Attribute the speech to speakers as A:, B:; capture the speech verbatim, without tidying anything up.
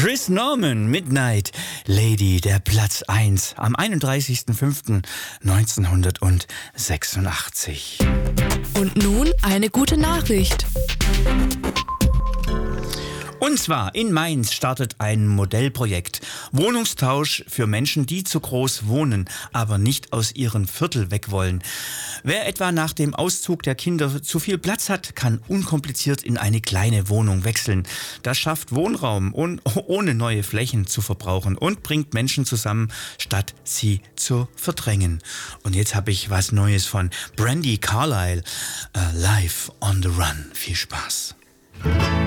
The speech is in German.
A: Chris Norman, Midnight Lady, der Platz eins am einunddreißigsten fünften neunzehnhundertsechsundachtzig.
B: Und nun eine gute Nachricht.
A: Und zwar in Mainz startet ein Modellprojekt. Wohnungstausch für Menschen, die zu groß wohnen, aber nicht aus ihrem Viertel weg wollen. Wer etwa nach dem Auszug der Kinder zu viel Platz hat, kann unkompliziert in eine kleine Wohnung wechseln. Das schafft Wohnraum, ohne neue Flächen zu verbrauchen und bringt Menschen zusammen, statt sie zu verdrängen. Und jetzt habe ich was Neues von Brandi Carlile, uh, Live on the Run. Viel Spaß.